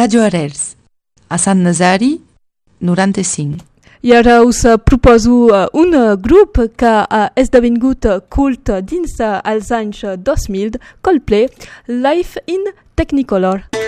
Radio Arels, a Sant Nazari, 95. I ara us proposo un grup que ha esdevingut cult dins els anys 2000, Coldplay, Life in Technicolor.